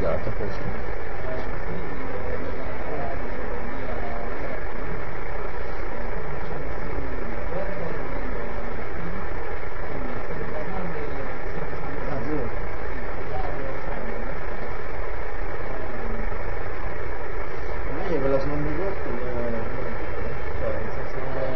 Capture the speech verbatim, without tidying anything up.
collegato così. Io quella sono un bigotto, cioè nel senso